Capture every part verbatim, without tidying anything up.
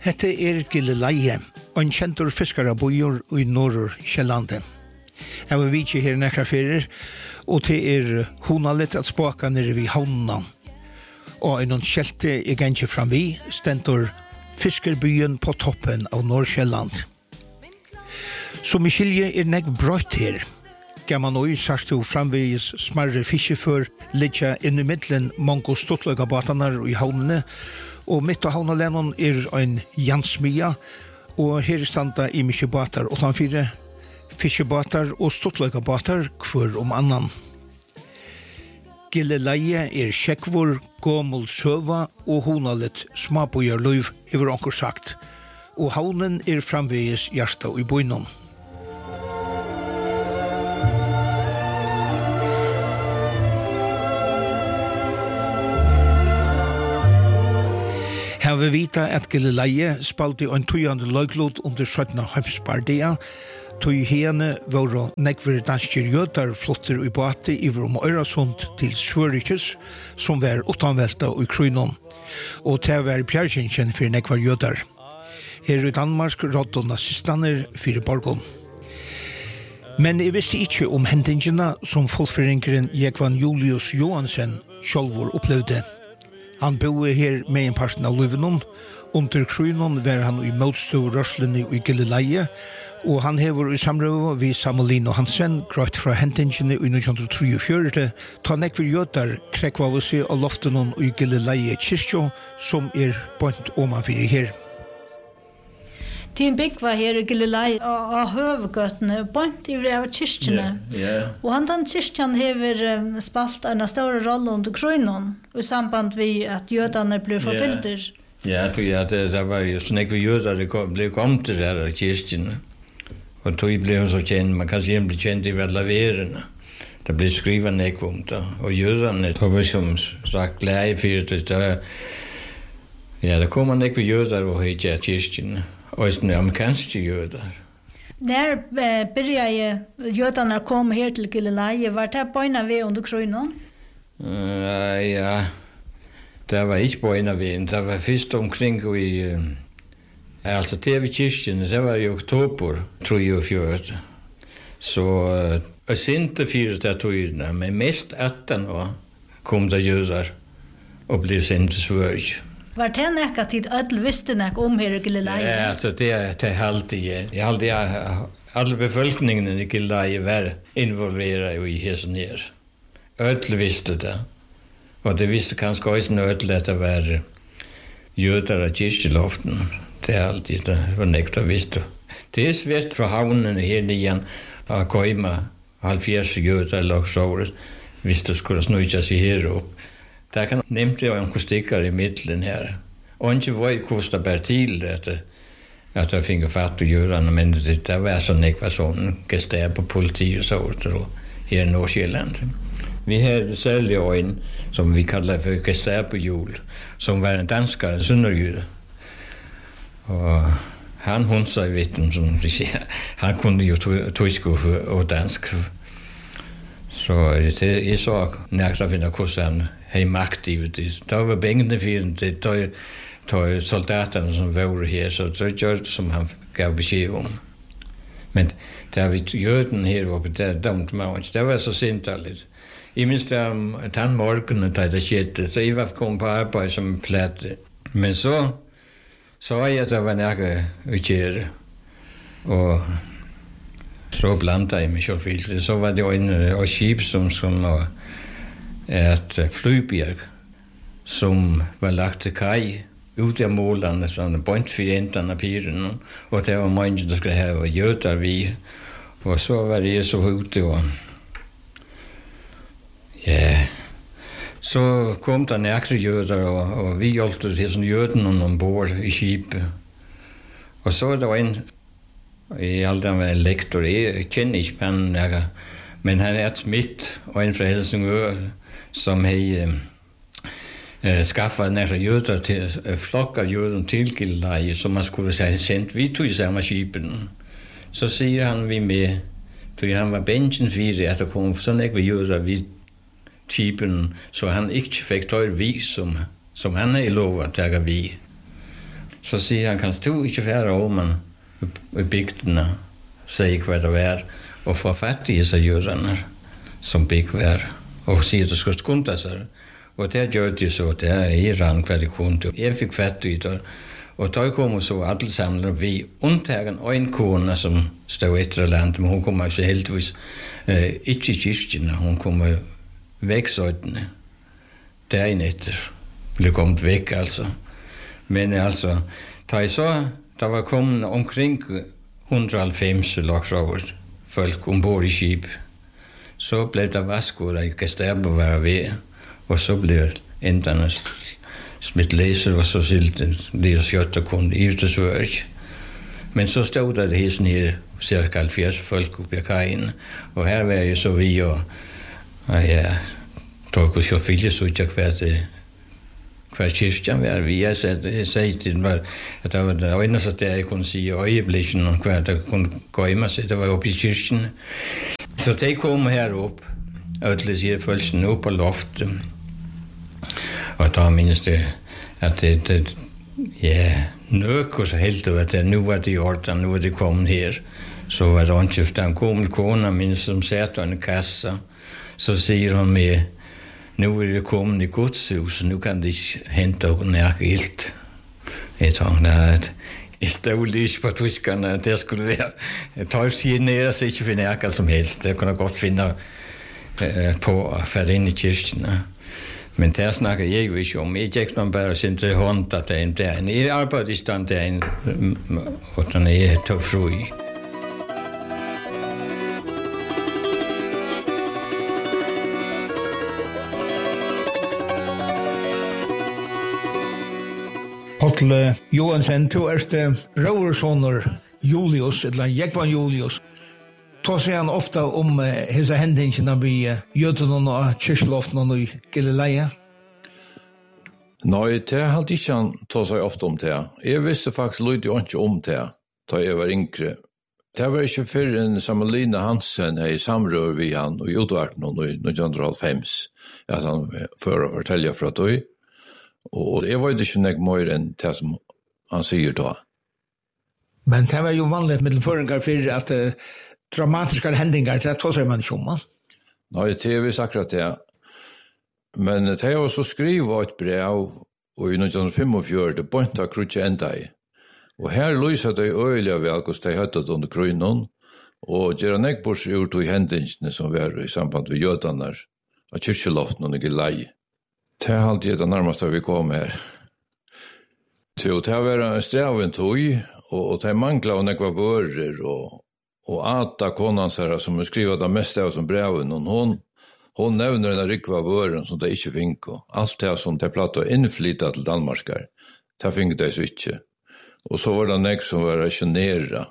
Hette er Gilleleie, en kjentur fiskarabojur i norr Sjælande. Jeg var vidtje her nekra fyrir, og det er hunalit at spaka nere vid havna. Og en kjelte i gengje fram vi, stendur fiskarbyen på toppen av Norr-Sjælland. Som i skilje er nek brøtt her. Gamman oi sarstu framvegis smarre fiskefør, litja inn i middelen mongo stuttlega batanar i havnene, og mitt av havnalennon er ein jansmia, og her standa i mykje batar utanfyrir, fiskebatar og stuttlega batar kvør om annan. Gilleleie er sjekkvor, gomul søva og hunalit smabojar løyv, hever onkur sagt, og havnen er framvegis hjarta i boinon. Her vi vita at Gilleleie spalte en tøyande løglod under sjøttna heimsbardia, tøy hene var nekver danskir jødar flotter i bate iver om Øresund til Svørikes, som var utanvelta i Krynon, og til var bjergjenkjen for nekvar jødar. Her i Danmark rådde nazistaner for borgon. Men jeg visste ikke om hendingene som fullføringeren Jekvan Julius Johansen sjálvor opplevde. Han boe her med en parten av Løvenon. Under Krynon var han i motstå rørslene i Gilleleie, og han hever i samrøve ved Samuelino Hansen, grøtt fra hendingene i nitton treogfjøruti, ta nekver jødar krekva seg av loftenon i Gilleleie kyrkjo, som er bønt omanfyrir her. Tin bygg var her i Gilleleie av høvegøttene, bønt i av kyrkjene. Yeah, yeah. Og han den kyrkjen hever spalt en stor rolle under Krynon, i samband med at jødane ble forfylter. Yeah. Ja, ja, det, det var jo sånn ikke jøder, det kom, ble kommet til der kyrkjene. Og tog ble hun så kjent, man kan si hun ble kjent i laverene. Det ble skrivet nekve om det. Og jøderne, det var som sagt glede for det. Ja, det kom man nekve jøder og høyt av kyrkjene. Og den amerikanske jøder. Når eh, begynte jøderne å komme her til Gilleleie, var det bøyna ved under Krynon? Uh, ja, det var ikke bøyna ved. Det var først omkring i... Uh, altså, det ved kyrkjen, det var i oktober, treogfjøruti. Så uh, jeg sinte fire til tøyene, men mest etter nå kom det jøder og ble sendt til Sverige. Var det nekka tid ødel visste nek om her i Gilleleie? Ja, altså det er alltid. Jeg alltid alle befolkningen i Gilleleie var involveret i hessen her. Ødel visste det. Og det visste kanskje også ødel at det var jøder av kyrkjeloften. Det er alltid det var nekta visste. Det er svært fra havnen her igjen å komme halvfjerds jøder eller så hvis det skulle snøyja seg her opp. Det kan nemt jo en stikker i middelen her. Og ikke vet hvordan det bär til at, at jeg finner fatt å gjøre det, men det, det var sånn ikke var sånn gestab på politi og så og her i Nordsjælland. Vi hadde særlig en som vi kallar for gestab-jul, som var en danskare, sønderjyde. Og han hunsa i vitten, som de sier. Han kunne jo tysk og dansk. Så det, jeg så nærkere finne hvordan han hei makt i det. Det var bengene for det, det var soldaterne som var her, så det gjør det som han gav beskjed om. Men da vi jøden her oppe, det dømte man ikke. Det var så sint litt. Jeg minns det om den morgenen da det skjedde, så jeg var kommet på arbeid som plate. Men så så var jeg at det var nærke utkjere. Og så blandet jeg meg selv. Så var det en og skip som, som var et flybjerg som var lagt til kai ut av målene, sånn bønt for jentene piren, og det var mange som skulle ha jøder vi. Og så var jeg så ute, og ja, så kom det nærkere jøder, og, og vi hjelpte til sånn jødene ombord i skipet. Og så var det en, jeg aldri var en lektor, jeg kjenner ikke men, men han er et smitt, og en fra Helsingør, som hei eh, skaffet nære jøder til, eh, flokk av jøder til Gilleleie, som man skulle si sendt. Vi tog i samme skipen. Så sier han vi med, tog han var bensin fire, at det kom sånn ikke jøder vid skipen, så han ikke fikk tøyr vi som, som han er lov at tage vi. Så sier han, kan du ikke være om han i bygdene, sier hva det var, og få fatt i seg jødene som bygd var, og sier det skulle skunde seg. Og det gjør det så, det er Iran hva det kunde. Jeg fikk fatt i det, og da kom så alle sammen, vi unntagen en kone som stod etter landet, men hun kom ikke heldigvis eh, ikke i kyrkene, hun kom vekksøytene. Det er en etter, ble kommet vekk altså. Men altså, da jeg så, da var kommet omkring hundreoghalvfems laksrover folk ombord i skip, så ble det vasko, det Gestapo var ved, og så ble det endene smitt leser, og så silte de skjøtte kun i det svør. Men så stod det hesten her, cirka halvfjerds folk oppe i kajen, og her var jo så vi, og, og ja, tog og så fylles ut av hver til hver kyrkjan var vi. Jeg sier til meg at det var det eneste sted jeg kunne si i øyeblikken om hver det kunne gøyme seg, det var oppe i kyrkjen. Så de kom her opp, og til sier følelsen opp på loftet. Og da minnes det at det, det ja, nøkker så helt over at nå var det gjort, nå var det kommet her. Så var det ikke, den kom kona minnes som satt i en kassa, så sier hun med, nu er det kommet i godshus, nu kan det ikke hente og nærke ilt. Jeg tenkte at jeg stod litt på tyskerne, at det skulle være, jeg tar sier ned, så ikke finne nærke som helst. Jeg kunne godt finne eh, på å fære inn i kyrkene. Men det snakker jeg jo ikke om. Jeg gikk man bare sin til hånd at det er en der. Jeg arbeider i stand der en, og den er til fru i. Hotle Johansen, du er det Rauerssoner Julius, eller Jekvan Julius. Ta seg han ofta om uh, hese hendingene vi uh, jødene og kyrkjeloften og i Galileia? Nei, det hadde ikke han ta seg ofta om det. Jeg visste faktisk lydde jo ikke om det, da jeg var yngre. Det var ikke før en Samueline Hansen i samrør vi han og i utvarten og i nittenhundrahalvfem, at han fører å fortelle fra tog. Og jeg var ikke nek mer enn det som han sier da. Men det var jo vanlig middelføringer for at uh, dramatiska händelser, det tar sig man inte om. Nej, det är visst akkurat det. Men det är också skriva ett brev och i nittonhundrafemtiofyra det pointa krutje enda i. Och här lyser det öliga väl hos det höttet under krönon och gör en ekbors ut i händelserna som var i samband med jötarna av kyrkjeloften och Galileia. Det är alltid det närmaste vi kom här. Så det var en sträven tog och det manglar och nekva vörer och Og Ata, konan sara, som har skrivet det meste av som breven, og hon, hon nevner en rikva vøren som de ikke fikk, og alt det som de platt å innflyta til Danmarskar, det fikk de så ikke. Og så var det nek som var rasjonera,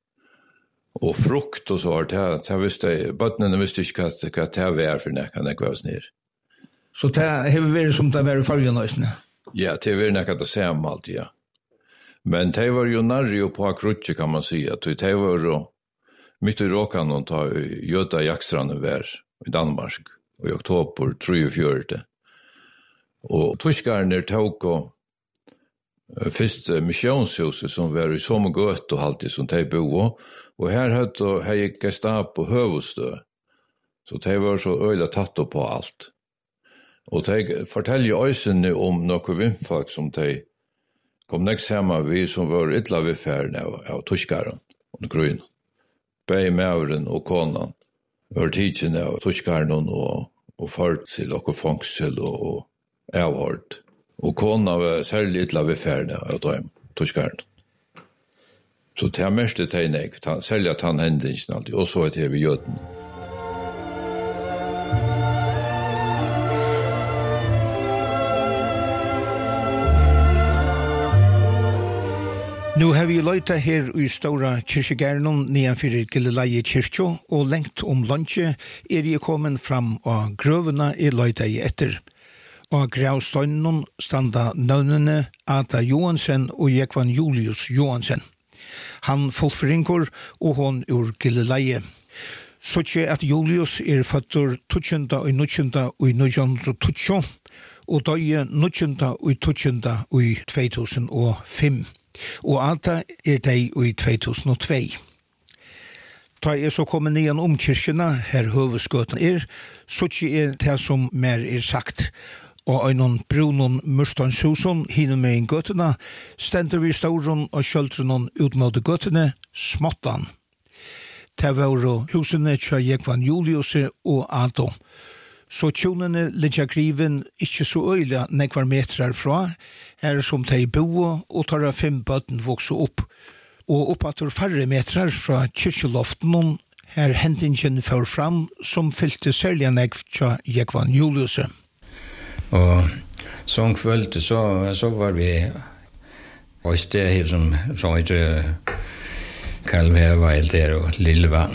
og frukt og så var det, det visste jeg, bøttene visste ikke hva, hva det var for nek, han nek var snir. Så det har vært som det var i fargenøysene? Ja, det har vært nek at det samme alltid, ja. Men det var jo nærre på akrutje, kan man si, at det var jo mitt i råkan og ta jøda jakstrande vær i Danmark og i oktober treogfjørte. Og tyskerne tok og først missionshuset som var i samme gøt og alltid som de bo. Og her hadde jeg Gestapo høvestø. Så de var så øyla tatt på alt. Og de forteller øysene om noen vindfag som de kom nekst sammen vi som var ytla ved færden av, av tyskeren og grønne. Bei mauren og konan var tidsen av tyskaren og, og fart til okkur fangsel og, og avhård. Og konan var særlig ytla ved færden av dem, tyskaren. Så det er mest det tegn jeg, særlig at han hendingen alltid, og så er det her ved jøden. Nu har vi løyta her i Stora kyrkjegærnon nedanfor Galileia kyrkjo, og lengt om lunsje er jeg kommet fram av grøvene i løyta i etter. Og gravstøynen standa navnene Ata Johansen og Jekvan Julius Johansen. Han fullfringer og hon ur Galileia. Så ikke at Julius er føtter tutsjenda og nutsjenda og nujjandro tutsjo, og døye nutsjenda og tutsjenda og tvei tusen og fem. Og Ata er deg i två tusen två. Ta er så kommet nian om kyrkjena, her høveskøten er, så ikke er det som mer er sagt. Og einon brunon murstanshusson, hine med en gøtena, stender vi stauron og kjøltrunon utmåte gøtene, småttan. Det var husene tja Jekvan Julius og Ato. Så tjonene ligger griven ikke så øyla nekvar metrar fra, her som de bo og tar fem bøtten vokse opp. Og oppatter færre metrar fra kyrkjeloften, her hendingen fører fram, som fylte særlig nekv tja Jekvan Julius. Og som kvølte så, så var vi og sted her som så heter Kalvherveil der og Lillevang.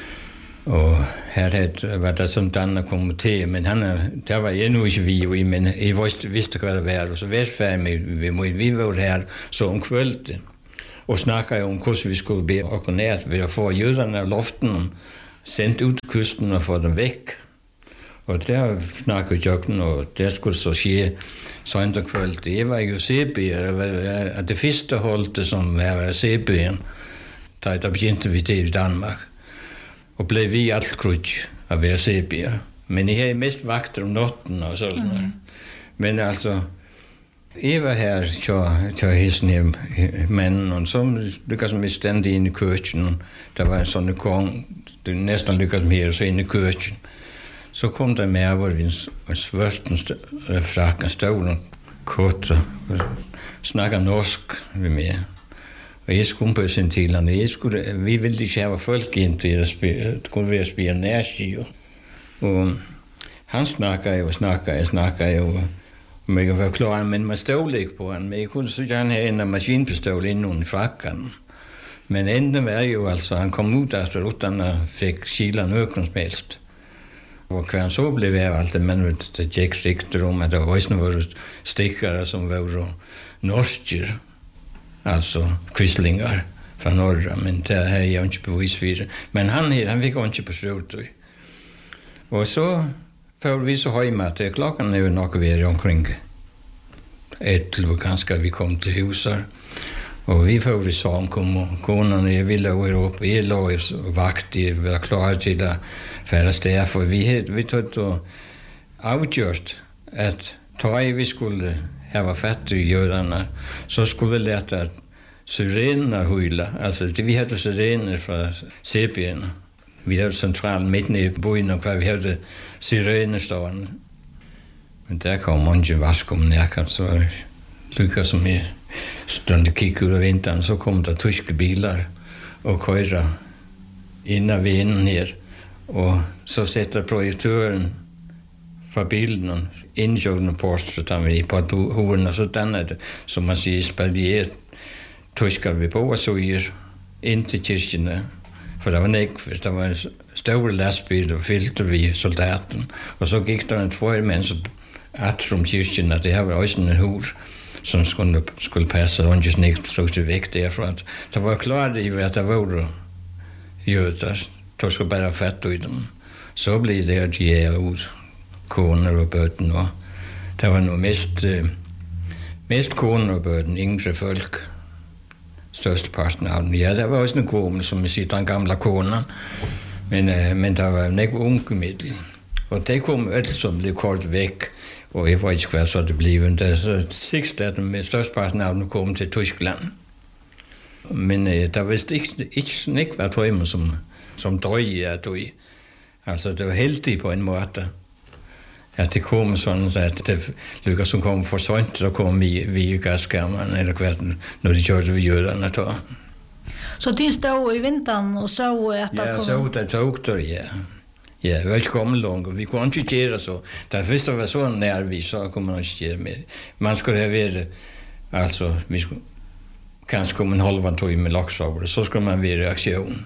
Og her het, var det som Danne kom til, men han, der var endnu ikke vi, men jeg vidste, vidste hvad det var, og så vestfærdig vi, vi, vi var her så om kvølte, og snakkede om hvordan vi skulle blive organiseret ved at få jøderne af loften sendt ud til kysten og få dem væk. Og der snakkede jøkken, og der skulle så ske søndag kveld. Det var jo Sebier, det første holdet som var Sebier, der, der begyndte vi til i Danmark. Og blev vi alt krudt at være Sebier. Men jeg havde mest vagter om natten og sådan noget. Mm. Men altså, jeg var her til hesten her manden, og så lykkedes vi stændig inde i køkken. Der var en sådan kong, det næsten lykkedes vi her, så inde i køkken. Så kom der med, hvor vi svørsten frakken stod og kåter og snakker norsk med. Og jeg skulle på sin tilerne. Jeg skulle, vi ville ikke have folk ind til at det kunne være spionage. Og han snakker jo, snakker jeg, snakker jeg jo. Og jeg var klar, men man stod ikke på han. Men jeg kunne så gerne have en maskinpistol inde under frakken. Men enden var jo altså, han kom ud efter utan og fik kilerne økonomisk. Og hver han så blev jeg alt det, men det gik riktigt om, at der også var stikkere som var norsker, altså kvistlinger fra Norge, men det havde jeg ikke bevis for. Men han her, han fik ikke på sluttet. Og så får vi så høj med, at klokken er jo nok været omkring et, kanskje vi kom til huset. Og vi får det samkom, og konerne, jeg ville over opp, jeg lå i vakt, jeg var klar til at færre steder, for vi, vi tog og avgjort, at da vi skulle have fatt i jøderne, så skulle vi lete at syrener høyla, altså det, vi havde syrener fra Serbien, vi havde centralen midt i byen, og vi havde syrener stående. Men der kom mange vask om nærkant, så lykkedes som jeg stod og kiggede ud af vinteren, så kom der tyske biler og kører ind af vinden her. Og så sætter projektøren fra bilen og indkjøkken på, så tager vi på hovedet, og så danner det, som man siger, spalieret tysker vi på og så gir ind til kirkene. For der var ikke, der var en større lastbil, og fyldte vi soldaten. Og så gik der en tvær mænd, så atrom kirken, at det her var også en hur, som skulle, skulle passe, og ikke snigt så til væk derfra. Det var klart i, at der var jøder, der skulle bare fatt ud dem. Så blev det her, de er ud, koner og bøtten, og der var noget mest, mest koner og bøtten, yngre folk, største parten af dem. Ja, der var også en kone, som jeg siger, den gamle koner, men, men der var ikke unge middel. Og det kom alt, som blev kort væk, og jeg var ikke hvad så det blev. Der så seks af dem med størstparten af dem kom til Tyskland. Men uh, der var ikke, ikke, ikke været drømme, som, som drøg at dø. Altså, det var heldigt på en måde, at det kom sådan, at det lykkedes som kom for sent, så kom vi, vi i gasskærmerne, eller hvad, når de gjorde det ved jøderne. Så de stod i vinteren og så, at der ja, kom... Ja, så der tog der, ja. Ja, vi var ikke kommet langt, og vi kunne ikke gøre så. Da først der var så nærvis, så kunne man ikke gøre med. Man skulle have været, altså, vi skulle, kanskje komme en halv tog med laks over det, så skulle man være i reaktion.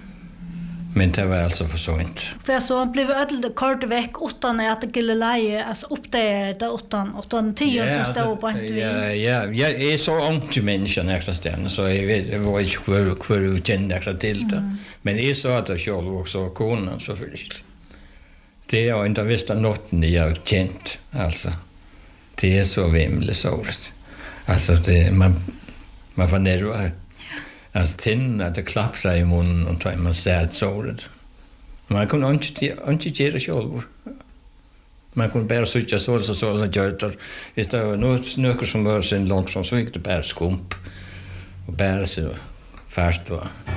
Men det var altså for sent. For så blev vi kort væk, uten at det gille leie, altså oppdaget det uten, uten tiden som stod på en tvil. Ja, ja, ja, jeg så ondt til mennesker nækter stederne, så jeg, vet, jeg var ikke hver, hver utkjent nækter til det. Mm. Men jeg så det selv, og så konen selvfølgelig. Det er jo ikke vist af noten, jeg har kjent, altså. Det er så vemmelig såret. Altså, det, man, Man får nerver. Alltså tinn att det klappar i munnen och tar man ser ett såret. Man kunde inte inte göra själv. Man kunde bara switcha så så så så gör det. Visst det något snöker som var sen långsamt så gick det bara skump och bara så fast då.